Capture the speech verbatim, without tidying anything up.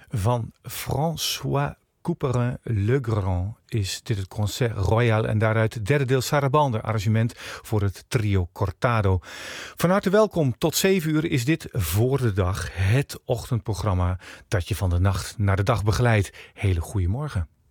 Van François Couperin-Legrand is dit het Concert Royal en daaruit het derde deel Sarabande, arrangement voor het trio Cortado. Van harte welkom, tot zeven uur is dit Voor de Dag, het ochtendprogramma dat je van de nacht naar de dag begeleidt. Hele goede morgen.